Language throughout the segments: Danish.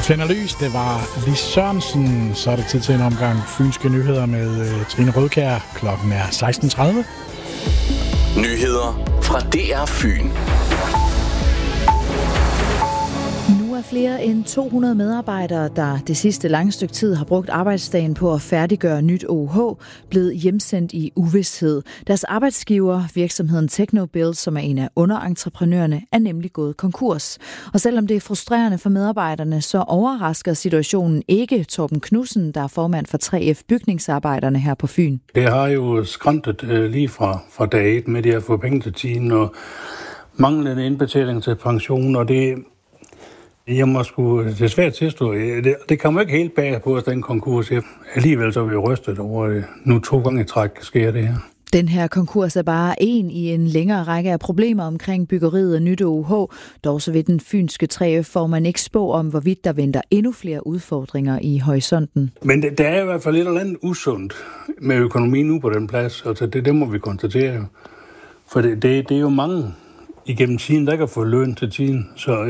Tænder lys, det var Lis Sørensen. Så er det tid til en omgang fynske nyheder med Trine Rødkjær. Klokken er 16:30. Nyheder fra DR Fyn. Nu er flere end 200 medarbejdere, der det sidste lange stykke tid har brugt arbejdsdagen på at færdiggøre nyt OH, blevet hjemsendt i uvished. Deres arbejdsgiver, virksomheden Technobuild, som er en af underentreprenørerne, er nemlig gået konkurs. Og selvom det er frustrerende for medarbejderne, så overrasker situationen ikke Torben Knudsen, der er formand for 3F Bygningsarbejderne her på Fyn. Det har jo skrantet lige fra dag 1 med det at få penge til tiden og manglende indbetaling til pension, og det er svært tilstå. Det kommer ikke helt bag på os, den konkurs. Alligevel så er vi rystet over det. Nu 2 gange i træk sker det her. Den her konkurs er bare en i en længere række af problemer omkring byggeriet af nyt OH. Dog så vil den fynske 3F-formand ikke spå om, hvorvidt der venter endnu flere udfordringer i horisonten. Men der er i hvert fald et eller andet usundt med økonomien nu på den plads. Altså det må vi konstatere. For det er jo mange igennem tiden, der ikke har fået løn til tiden. Så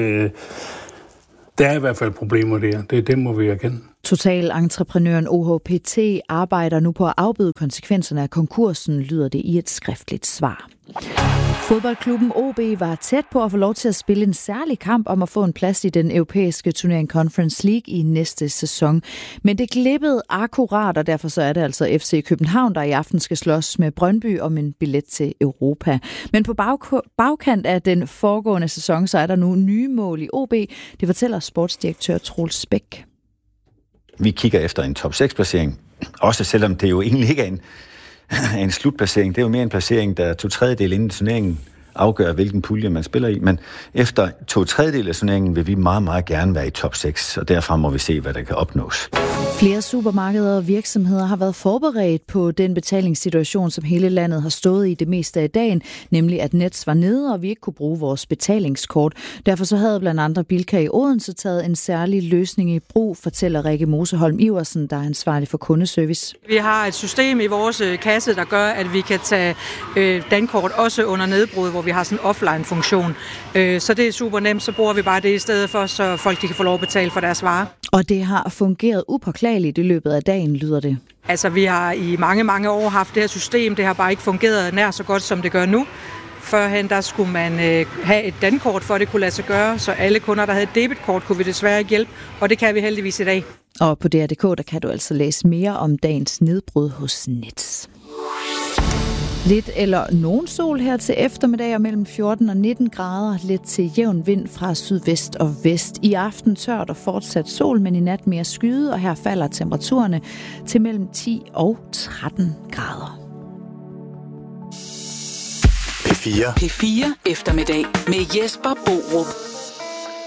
der er i hvert fald problemer der. Det må vi erkende. Totalentreprenøren OHPT arbejder nu på at afbøde konsekvenserne af konkursen, lyder det i et skriftligt svar. Fodboldklubben OB var tæt på at få lov til at spille en særlig kamp om at få en plads i den europæiske turnering Conference League i næste sæson. Men det glippede akkurat, og derfor så er det altså FC København, der i aften skal slås med Brøndby om en billet til Europa. Men på bagkant af den foregående sæson, så er der nu nye mål i OB. Det fortæller sportsdirektør Troels Bæk. Vi kigger efter en top 6-placering, også selvom det jo egentlig ikke er en slutplacering. Det er jo mere en placering, der 2/3 inden turneringen afgør, hvilken pulje man spiller i. Men efter 2/3 af turneringen vil vi meget, meget gerne være i top 6, og derfra må vi se, hvad der kan opnås. Flere supermarkeder og virksomheder har været forberedt på den betalingssituation, som hele landet har stået i det meste af dagen, nemlig at Nets var nede, og vi ikke kunne bruge vores betalingskort. Derfor så havde blandt andre Bilka i Odense taget en særlig løsning i brug, fortæller Rikke Moseholm Iversen, der er ansvarlig for kundeservice. Vi har et system i vores kasse, der gør, at vi kan tage dankort også under nedbrud, hvor vi har sådan en offline-funktion. Så det er super nemt, så bruger vi bare det i stedet for, så folk de kan få lov at betale for deres varer. Og det har fungeret upåklageligt i løbet af dagen, lyder det. Altså, vi har i mange, mange år haft det her system. Det har bare ikke fungeret nær så godt, som det gør nu. Førhen, der skulle man have et dankort, for at det kunne lade sig gøre. Så alle kunder, der havde et debitkort, kunne vi desværre ikke hjælpe. Og det kan vi heldigvis i dag. Og på DR.dk, der kan du altså læse mere om dagens nedbrud hos Nets. Lidt eller nogen sol her til eftermiddag og mellem 14 og 19 grader. Lidt til jævn vind fra sydvest og vest. I aften tørt og fortsat sol, men i nat mere skyde, og her falder temperaturerne til mellem 10 og 13 grader. P4 eftermiddag med Jesper Borup.